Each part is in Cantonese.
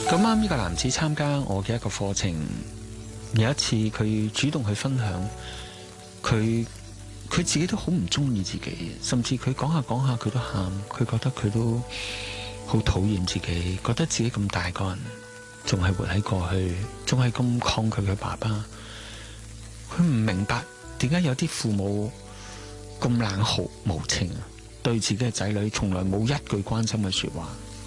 咁啱呢個男子參加我嘅一個課程，有一次佢主動去分享，佢自己都好唔中意自己，甚至佢講下講下佢都喊，佢覺得佢都好討厭自己，覺得自己咁大個人仲係活喺過去，仲係咁抗拒佢爸爸。佢唔明白點解有啲父母咁冷酷無情，對自己嘅仔女從來冇一句關心嘅說話。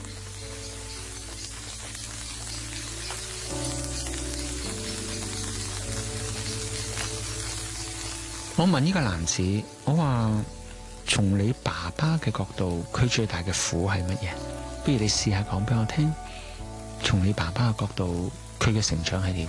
我問呢個男子，我話從你爸爸嘅角度，佢最大嘅苦係乜嘢？不如你試下講俾我聽，從你爸爸嘅角度，佢嘅成長係點？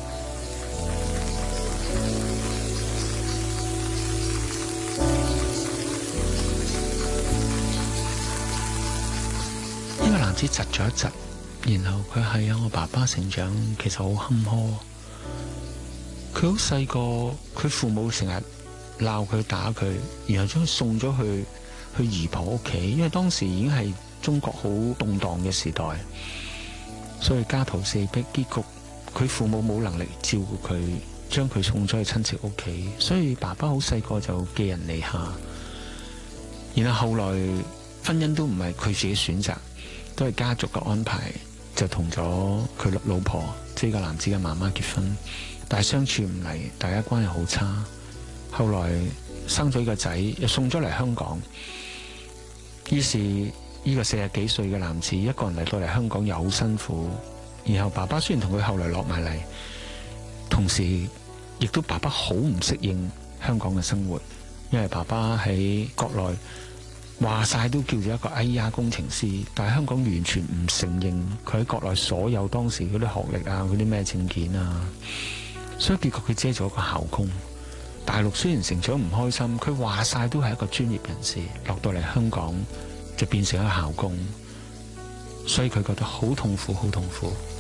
呢個男子窒咗一窒，然後佢係啊，我爸爸成長其實好坎坷。佢好細個，佢父母成日鬧佢打佢，然後將佢送咗去姨婆屋企，因為當時已經係中國好動盪嘅時代，所以家徒四壁，結局佢父母冇能力照顧佢，將佢送咗去親戚屋企，所以爸爸好細個就寄人籬下。然後後來婚姻都唔係佢自己選擇，都係家族嘅安排，就同咗佢老婆，即係個男子嘅媽媽結婚。但係相處唔嚟，大家關係好差。後來生咗個仔，又送咗嚟香港。於是呢個40幾歲嘅男子一個人嚟到嚟香港又好辛苦。然後爸爸雖然同佢後來落埋嚟，同時亦都爸爸好唔適應香港嘅生活，因為爸爸喺國內話晒都叫做一個 IR 工程師，但係香港完全唔承認佢喺國內所有當時嗰啲學歷啊，嗰啲咩證件啊。所以結果佢只係做一個校工。大陸雖然成長唔開心，佢話晒都係一個專業人士，落到嚟香港就變成一個校工，所以佢覺得好痛苦，好痛苦。